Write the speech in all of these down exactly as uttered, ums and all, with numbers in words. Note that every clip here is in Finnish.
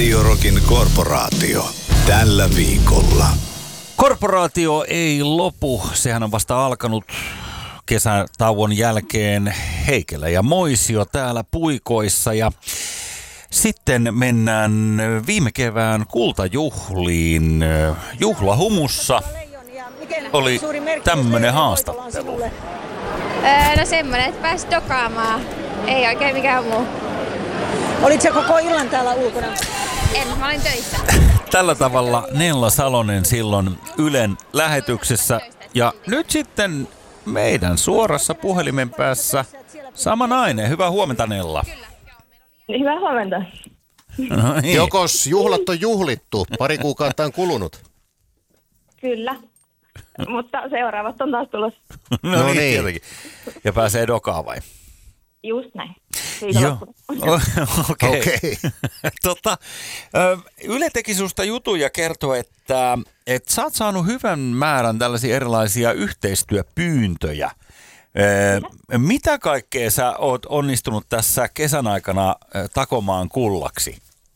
Radio Rockin korporaatio tällä viikolla. Korporaatio ei lopu, sehän on vasta alkanut kesätauon jälkeen. Heikelä ja Moisio täällä puikoissa ja sitten mennään viime kevään kultajuhliin. Juhlahumussa oli tämmönen haastattelu. Öö, no semmonen, että pääsi dokaamaan. Ei oikein mikään muu. Olitko koko illan täällä ulkona? En, mä olin töissä. Tällä tavalla Nella Salonen silloin Ylen lähetyksessä. Ja nyt sitten meidän suorassa puhelimen päässä sama nainen. Hyvää huomenta, Nella. Hyvää huomenta. No niin. Jokos juhlat on juhlittu? Pari kuukautta on kulunut. Kyllä, mutta seuraavat on taas tulossa. No, No niin, niin. tietenkin. Ja pääsee dokaan vai? Just näin. Joo. Okei. Okei. Okay. tota, Yle teki susta jutuja kertoa, että, että sä oot saanut hyvän määrän tällaisia erilaisia yhteistyöpyyntöjä. Mitä kaikkea sä oot onnistunut tässä kesän aikana takomaan kullaksi?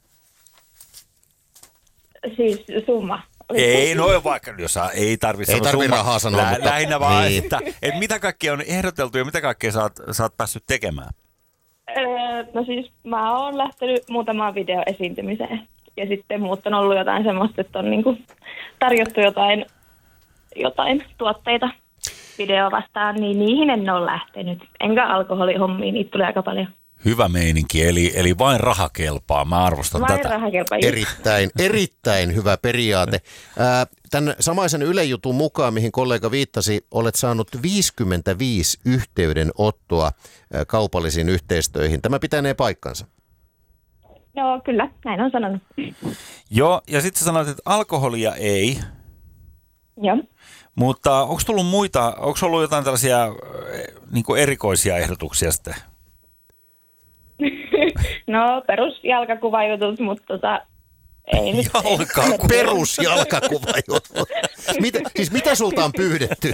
Siis summa. Ei, no vaikka, jos sä, ei tarvitse Ei tarvi rahaa sanoa, Lä, mutta... Lähinnä vaan, niin. että, että mitä kaikkea on ehdoteltu ja mitä kaikkea sä oot, sä oot päässyt tekemään? Öö, no siis mä oon lähtenyt muutamaan videoesiintymiseen. Ja sitten muut on ollut jotain semmoista, että on niinku tarjottu jotain, jotain tuotteita video vastaan, niin niihin en ole lähtenyt. Enkä alkoholihommiin, niitä tulee aika paljon. Hyvä meininki, eli, eli vain raha kelpaa. Mä arvostan Vain tätä. raha kelpaa. Erittäin, erittäin hyvä periaate. Ää, tämän samaisen Yle-jutun mukaan, mihin kollega viittasi, olet saanut viisikymmentäviisi yhteydenottoa ää, kaupallisiin yhteistöihin. Tämä pitänee paikkansa. No kyllä, näin on sanonut. Joo, ja sitten sä sanoit, että alkoholia ei, Joo. mutta onko tullut muita, onko ollut jotain tällaisia äh, niin kuin erikoisia ehdotuksia sitten? No perusjalkakuvajutut, mutta tota, ei nyt. Jalkakuva. Perusjalkakuvajuttu. Mitä, siis mitä sulta on pyydetty?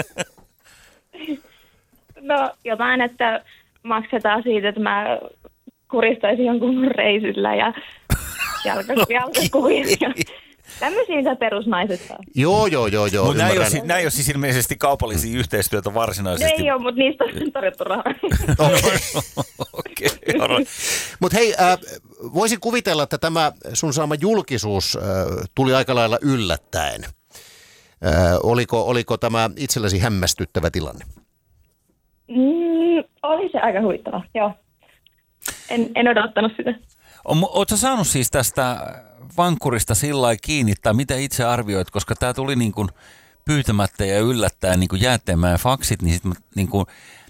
No jotain, että maksetaan siitä, että mä kuristaisin jonkun reisillä ja jalka, jalkakuvia. Tämmöisiä mitä perusnaiset saa. Joo, joo, joo, joo. Mutta nämä ei, ole, ymmärrän. si- nämä ei ole siis ilmeisesti kaupallisia yhteistyötä No varsinaisesti. ei ole, mutta niistä on tarjottu rahaa. Okei. Okei, okay, Mutta hei, äh, voisin kuvitella, että tämä sun saama julkisuus äh, tuli aika lailla yllättäen. Äh, oliko, oliko tämä itsellesi hämmästyttävä tilanne? Mm, oli se aika huvittava, joo. En, en odottanut sitä. Oletko saanut siis tästä vankkurista sillä lailla kiinni, tai mitä itse arvioit, koska tämä tuli niin kuin pyytämättä ja yllättäen niin kuin Jäätteenmäen faksit, niin sitten niin kuin